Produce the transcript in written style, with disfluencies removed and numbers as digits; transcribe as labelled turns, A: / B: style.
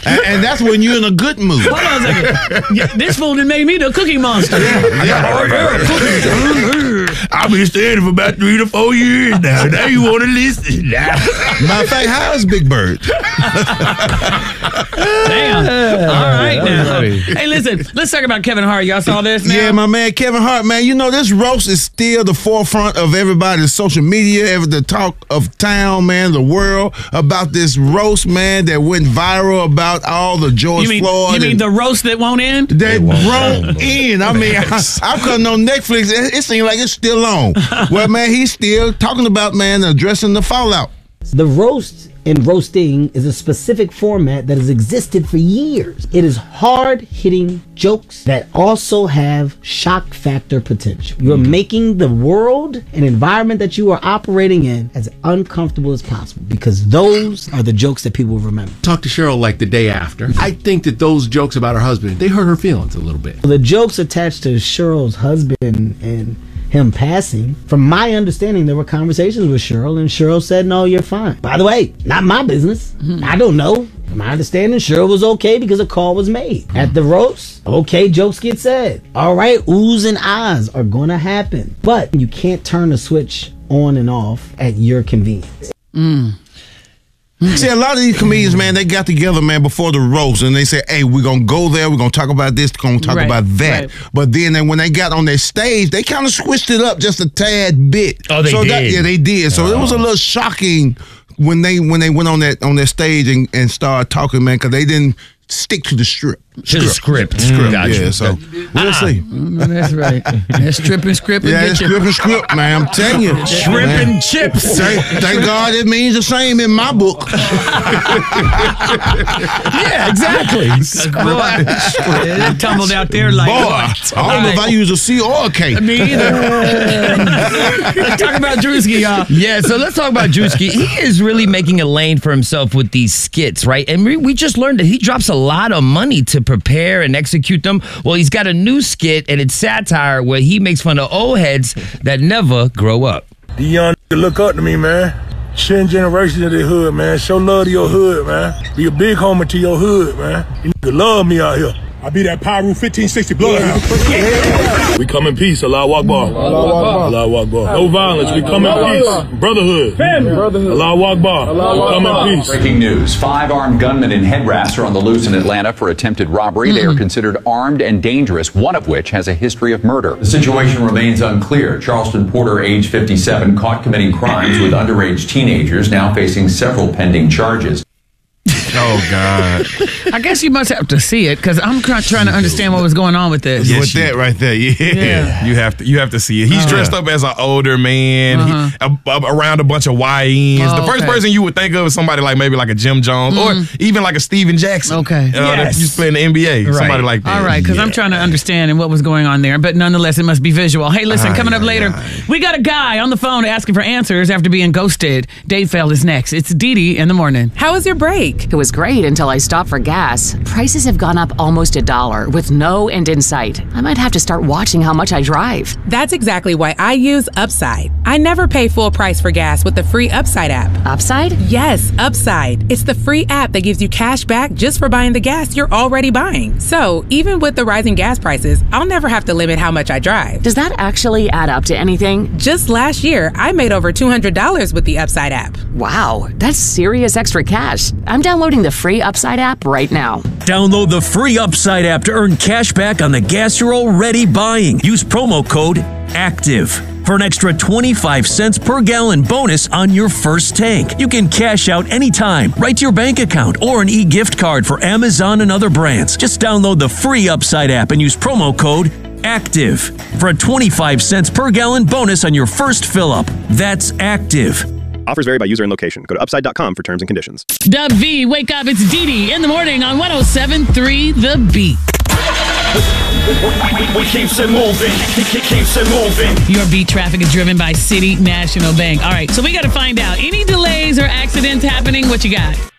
A: And that's when you're in a good mood.
B: Hold on a second. Yeah, this fool done made me the Cookie Monster.
A: I've been standing for about 3 to 4 years now. Now you want to listen. Matter of fact, how is Big Bird?
B: Damn. All right now. Hey, listen, let's talk about Kevin Hart. Y'all saw this now?
A: Yeah, my man, Kevin Hart, man. You know, this roast is still the forefront of everybody's social media, the talk of town, man, the world, about this roast, man, that went viral about all the George Floyd.
B: You mean the roast that won't end?
A: That won't end. I mean, I'm cutting on Netflix. It seems like it's still on. Well, man, he's still talking about, man, addressing the fallout.
C: The roast and roasting is a specific format that has existed for years. It is hard-hitting jokes that also have shock factor potential. You're making the world and environment that you are operating in as uncomfortable as possible, because those are the jokes that people will remember.
D: Talked to Cheryl like the day after. I think that those jokes about her husband, they hurt her feelings a little bit.
C: The jokes attached to Cheryl's husband and him passing, from my understanding, there were conversations with Cheryl, and Cheryl said, no, you're fine. By the way, not my business. I don't know. My understanding, Cheryl was okay because a call was made. At the roast, okay, jokes get said. All right, oohs and ahs are going to happen. But you can't turn the switch on and off at your convenience.
A: See, a lot of these comedians, man, they got together, man, before the roast, and they said, hey, we're going to go there, we're going to talk about this, we're going to talk about that. Right. But then when they got on their stage, they kind of switched it up just a tad bit.
E: Oh, they did?
A: Yeah, they did. So it was a little shocking when they went on that stage and started talking, man, because they didn't stick to the script.
E: Script.
A: Gotcha. Yeah, so we'll see.
B: That's right. That's script.
A: Yeah, it's script, man. I'm telling you.
E: Shrimp and chips.
A: Thank God it means the same in my book.
E: Yeah, exactly.
B: It tumbled out there like,
A: boy,
B: what?
A: I don't know if I use a C or a K.
B: Me either. Let's talk about Drewski, y'all.
E: Yeah, so let's talk about Drewski. He is really making a lane for himself with these skits, right? And we just learned that he drops a lot of money to prepare and execute them. Well, he's got a new skit, and it's satire where he makes fun of old heads that never grow up.
F: The young look up to me, man. 10 generations of the hood, man. Show love to your hood, man. Be a big homie to your hood, man. You niggas love me out here. I be that Pyro 1560 bloodhound. We come in peace. Allah Akbar. Allah Akbar. No violence. We come in peace. Brotherhood. Family. Allah Akbar. We come in peace.
G: Breaking news. 5 armed gunmen in headdress are on the loose in Atlanta for attempted robbery. They are considered armed and dangerous, one of which has a history of murder. The situation remains unclear. Charleston Porter, age 57, caught committing crimes with underage teenagers, now facing several pending charges.
A: Oh, God.
B: I guess you must have to see it, because I'm trying to understand what was going on with this.
A: With that right there, yeah.
H: You have to see it. He's dressed up as an older man, around a bunch of YNs. The first person you would think of is somebody like maybe like a Jim Jones or even like a Steven Jackson.
B: Okay.
H: That used to play in the NBA. Right. Somebody like that.
B: All right, because I'm trying to understand what was going on there, but nonetheless, it must be visual. Hey, listen, coming up later, we got a guy on the phone asking for answers after being ghosted. Dave Feld is next. It's Dee in the morning.
I: How was your break? It was great until I stopped for gas. Prices have gone up almost $1 with no end in sight. I might have to start watching how much I drive.
J: That's exactly why I use Upside. I never pay full price for gas with the free Upside app.
I: Upside?
J: Yes, Upside. It's the free app that gives you cash back just for buying the gas you're already buying. So even with the rising gas prices, I'll never have to limit how much I drive.
I: Does that actually add up to anything?
J: Just last year, I made over $200 with the Upside app.
I: Wow, that's serious extra cash. I'm downloading the free Upside app right now.
K: Download the free Upside app to earn cash back on the gas you're already buying. Use promo code ACTIVE for an extra 25 cents per gallon bonus on your first tank. You can cash out anytime, right to your bank account, or an e-gift card for Amazon and other brands. Just download the free Upside app and use promo code ACTIVE for a 25 cents per gallon bonus on your first fill-up. That's ACTIVE.
L: Offers vary by user and location. Go to upside.com for terms and conditions.
B: Dub V, wake up. It's Dee in the morning on 107.3 The Beat.
M: We keeps it moving. Keeps it moving.
B: Your beat traffic is driven by City National Bank. All right, so we got to find out. Any delays or accidents happening? What you got?